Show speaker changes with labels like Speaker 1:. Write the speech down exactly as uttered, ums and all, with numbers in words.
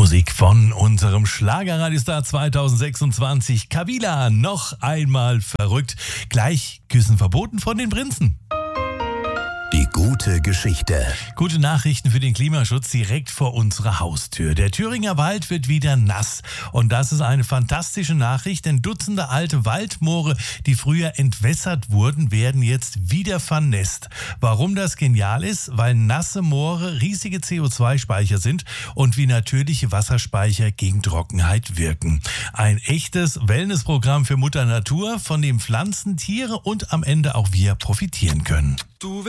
Speaker 1: Musik von unserem Schlagerradiostar zweitausendsechsundzwanzig. Kabila, noch einmal verrückt. Gleich Küssen verboten von den Prinzen.
Speaker 2: Die gute Geschichte.
Speaker 1: Gute Nachrichten für den Klimaschutz direkt vor unserer Haustür. Der Thüringer Wald wird wieder nass. Und das ist eine fantastische Nachricht, denn Dutzende alte Waldmoore, die früher entwässert wurden, werden jetzt wieder vernässt. Warum das genial ist? Weil nasse Moore riesige C O zwei Speicher sind und wie natürliche Wasserspeicher gegen Trockenheit wirken. Ein echtes Wellnessprogramm für Mutter Natur, von dem Pflanzen, Tiere und am Ende auch wir profitieren können.
Speaker 3: Du